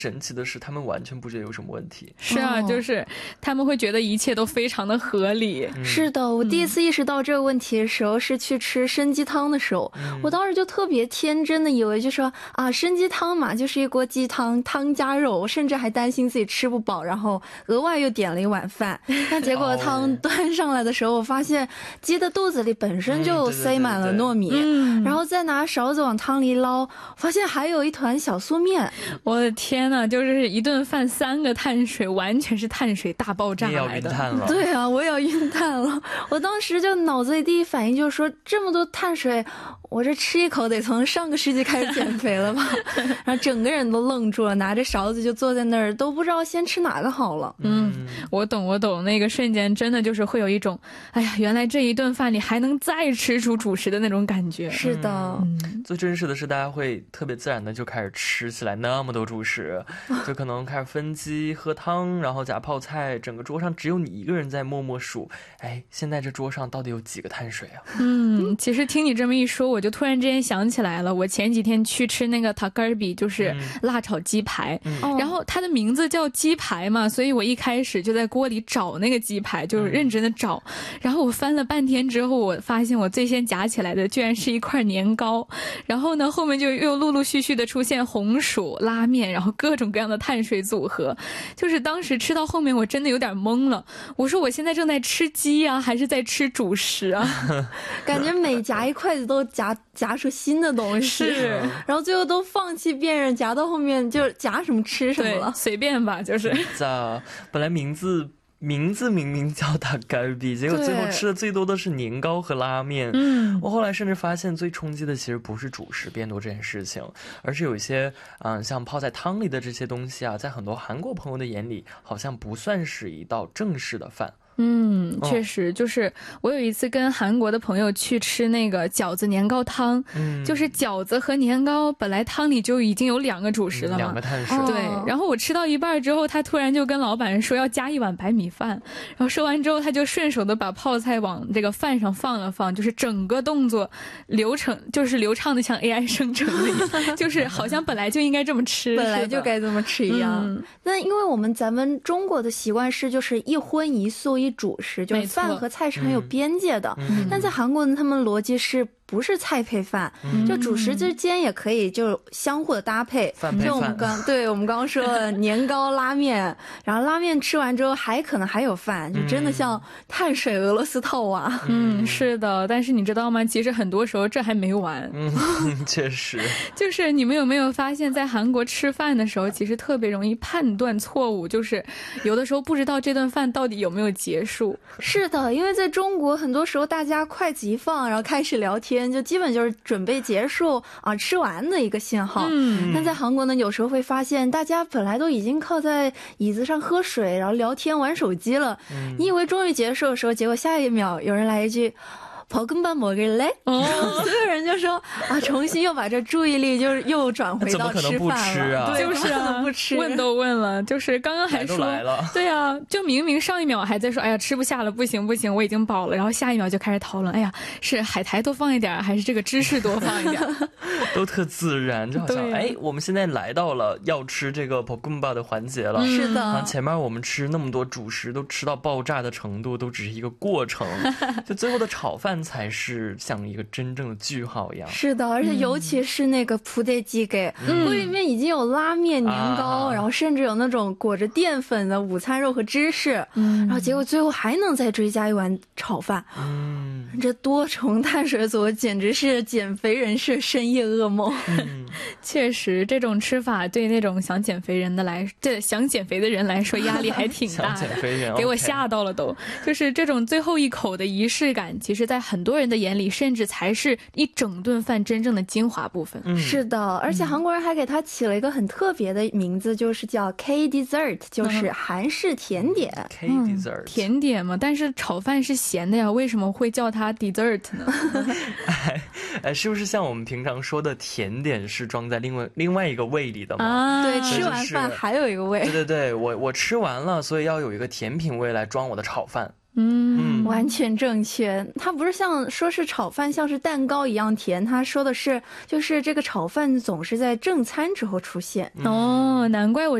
神奇的是他们完全不觉得有什么问题。 是啊，就是他们会觉得一切都非常的合理。 是的，我第一次意识到这个问题的时候是去吃参鸡汤的时候，我当时就特别天真的以为就说啊，参鸡汤嘛，就是一锅鸡汤，汤加肉，甚至还担心自己吃不饱，然后额外又点了一碗饭。但结果汤端上来的时候，我发现鸡的肚子里本身就塞满了糯米，然后再拿勺子往汤里捞，发现还有一团小酥面。 我的天哪，就是一顿饭3个碳水，完全是碳水大爆炸来的。 你也要晕碳了。 对啊，我也要晕碳了。我当时就脑子里第一反应就是说，这么多碳水，我这吃一口得从上个世纪开始减肥了吧。然后整个人都愣住了，拿着勺子就坐在那儿，都不知道先吃哪个好了。 我懂，那个瞬间真的就是会有一种，哎呀，原来这一顿饭里还能再吃出主食的那种感觉。 是的， 最真实的是大家会特别自然的就开始吃起来那么多主食，就可能开始分鸡喝汤，然后夹泡菜，整个桌上只有你一个人在默默数，哎，现在这桌上到底有几个碳水啊？ 其实听你这么一说，我就突然之间想起来了，我前几天去吃那个塔格尔比，就是辣炒鸡排，然后它的名字叫鸡排嘛，所以我一开始就在锅里找那个鸡排，就是认真的找，然后我翻了半天之后，我发现我最先夹起来的居然是一块年糕，然后呢后面就又陆陆续续的出现红薯、拉面，然后各种各样的碳水组合，就是当时吃到后面我真的有点懵了，我说我现在正在吃鸡啊，还是在吃主食啊？ 感觉每夹一筷子都夹出新的东西， 是， 然后最后都放弃辨认，夹到后面就夹什么吃什么了， 随便吧，就是本来名字明明叫塔盖比，结果最后吃的最多的是年糕和拉面。我后来甚至发现最冲击的其实不是主食变多这件事情，而是有一些像泡在汤里的这些东西啊，在很多韩国朋友的眼里好像不算是一道正式的饭。 确实，就是我有一次跟韩国的朋友去吃那个饺子年糕汤，就是饺子和年糕本来汤里就已经有2个主食了嘛， 2个碳水， 对。然后我吃到一半之后，他突然就跟老板说要加1碗白米饭，然后说完之后，他就顺手的把泡菜往这个饭上放了放，就是整个动作流程就是流畅的像 AI 生成的一样，就是好像本来就应该这么吃， 本来就该这么吃一样。那因为咱们中国的习惯是就是一荤一素一主食，就是饭和菜是很有边界的，但在韩国呢，他们逻辑是不是菜配饭，就主食之间也可以就相互的搭配， 饭配饭。 就我们刚刚说的年糕拉面，然后拉面吃完之后还可能还有饭，就真的像碳水俄罗斯套娃。 是的，但是你知道吗？其实很多时候这还没完。 确实， 就是你们有没有发现，在韩国吃饭的时候，其实特别容易判断错误，就是有的时候不知道这顿饭到底有没有结束。 是的，因为在中国很多时候大家筷子一放，然后开始聊天，就基本就是准备结束啊，吃完的一个信号。但在韩国呢，有时候会发现大家本来都已经靠在椅子上喝水，然后聊天玩手机了，你以为终于结束的时候，结果下一秒有人来一句볶음밥 먹을래？所有人就说啊，重新又把这注意力就是又转回到吃饭了。 对，就是不吃， 问都问了，就是刚刚还说来了， 对啊，就明明上一秒还在说，哎呀吃不下了，不行，我已经饱了，然后下一秒就开始讨论，哎呀是海苔多放一点，还是这个芝士多放一点， 都特自然，就好像哎，我们现在来到了要吃这个볶음밥的环节了。 是的， 前面我们吃那么多主食都吃到爆炸的程度，都只是一个过程，就最后的炒饭才是像一个真正的句号一样。 是的，而且尤其是那个부대찌개，锅里面已经有拉面、年糕，然后甚至有那种裹着淀粉的午餐肉和芝士，然后结果最后还能再追加一碗炒饭。这多重碳水组合简直是减肥人士深夜噩梦。 确实，这种吃法对那种想减肥的人来说压力还挺大的。 想减肥人给我吓到了都。就是这种最后一口的仪式感，其实在很多人的眼里，甚至才是一整顿饭真正的精华部分。 是的，而且韩国人还给它起了一个很特别的名字，就是叫 K dessert， 就是韩式甜点。 K dessert， 甜点嘛，但是炒饭是咸的呀，为什么会叫它 dessert 呢？ 是不是像我们平常说的甜点是装在另外一个胃里的吗？ 对，吃完饭还有一个胃。 对，我吃完了，所以要有一个甜品胃来装我的炒饭。 完全正确。它不是像说是炒饭像是蛋糕一样甜，它说的是就是这个炒饭总是在正餐之后出现。 难怪我